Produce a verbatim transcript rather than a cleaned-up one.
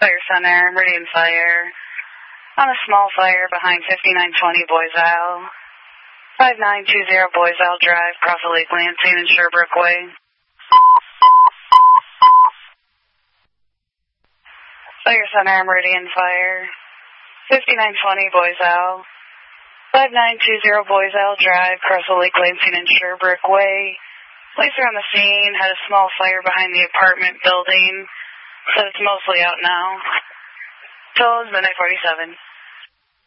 Fire Center, Meridian Fire. On a small fire behind fifty-nine twenty Boys Isle. five nine two zero Boys Isle Drive, across the Lake Lansing and Sherbrooke Way. Fire Center, Meridian Fire. fifty-nine twenty Boys Isle. five nine two zero Boys Isle Drive, across the Lake Lansing and Sherbrooke Way. Police are on the scene, had a small fire behind the apartment building. Said it's mostly out now. Till it's midnight forty-seven.